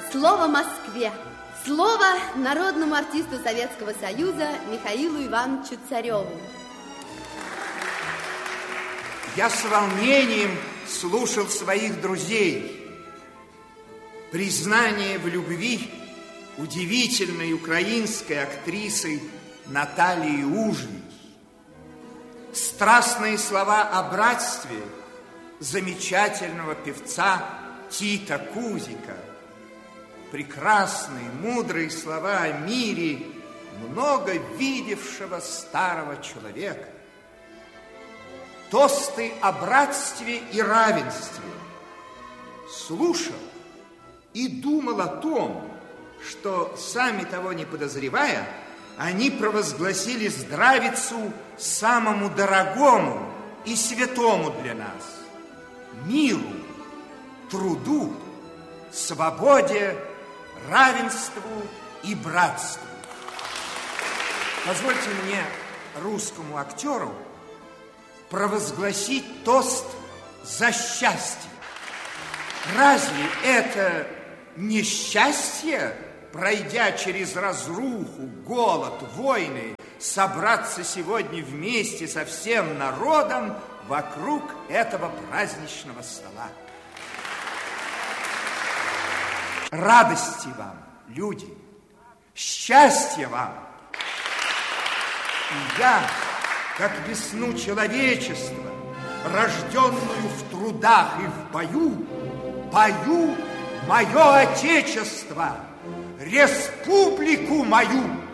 Слово Москве. Слово народному артисту Советского Союза Михаилу Ивановичу Цареву. Я с волнением слушал своих друзей. Признание в любви удивительной украинской актрисы Натальи Ужвий. Страстные слова о братстве замечательного певца Тита Кузика. Прекрасные, мудрые слова о мире много видевшего старого человека. Тосты о братстве и равенстве. Слушал и думал о том, что, сами того не подозревая, они провозгласили здравицу самому дорогому и святому для нас – миру, труду, свободе, равенству и братству. Позвольте мне, русскому актеру, провозгласить тост за счастье. Разве это не счастье, пройдя через разруху, голод, войны, собраться сегодня вместе со всем народом вокруг этого праздничного стола? Радости вам, люди, счастья вам. И я, как весну человечества, рожденную в трудах и в бою, пою мое Отечество, республику мою.